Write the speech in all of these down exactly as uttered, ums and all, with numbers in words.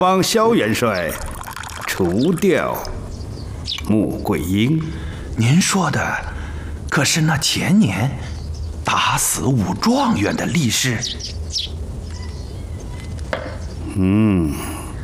帮萧元帅除掉穆桂英。 您说的可是那前年打死武状元的力士？ 嗯。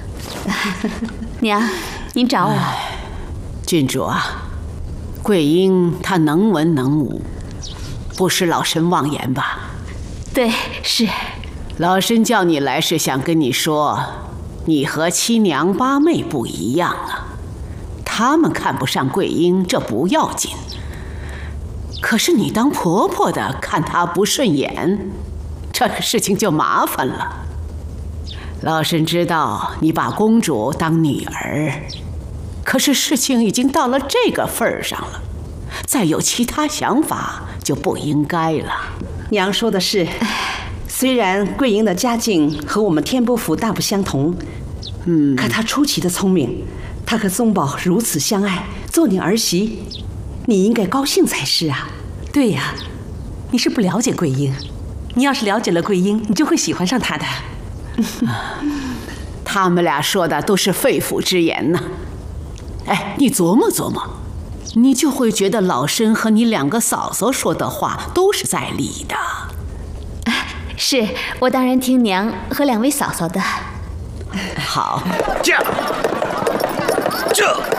娘，您找我。 郡主啊，桂英她能文能武，不是老身妄言吧？ 对，是。 老身叫你来是想跟你说，你和七娘八妹不一样啊。他们看不上桂英，这不要紧。可是你当婆婆的看她不顺眼，这事情就麻烦了。老身知道你把公主当女儿，可是事情已经到了这个份儿上了，再有其他想法就不应该了。 娘说的是，虽然桂英的家境和我们天波府大不相同，嗯，可她出奇的聪明，她和宗保如此相爱，做你儿媳，你应该高兴才是啊。 对呀，你是不了解桂英，你要是了解了桂英，你就会喜欢上她的。 他们俩说的都是肺腑之言呢。哎，你琢磨琢磨，你就会觉得老身和你两个嫂嫂说的话都是在理的。 是，我当然听娘和两位嫂嫂的。 好， 这这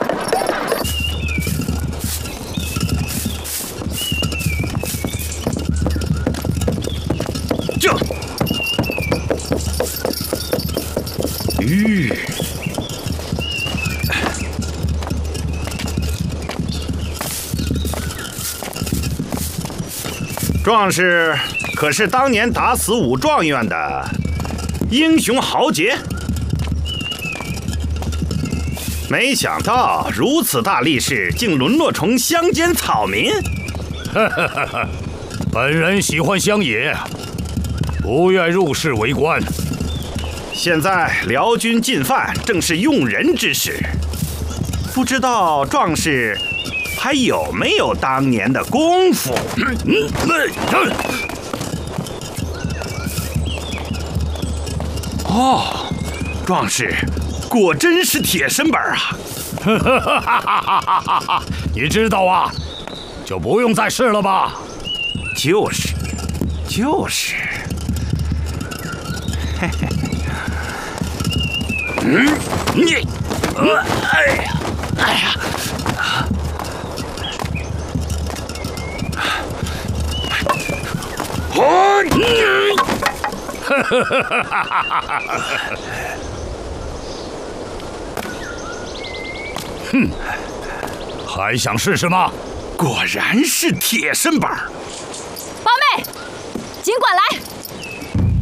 这吁，壮士可是当年打死武状元的英雄豪杰？没想到如此大力士，竟沦落成乡间草民。 哈哈哈哈！本人喜欢乡野，不愿入仕为官。 现在辽军进犯，正是用人之时，不知道壮士还有没有当年的功夫？哦，壮士果真是铁身板啊！ 你知道啊，就不用再试了吧？ 就是，就是。嘿嘿。嗯，你，呃，哎呀，哎呀，哦，你，哈哈哈哈哈哈！ 哼，还想试试吗？ 果然是铁身板。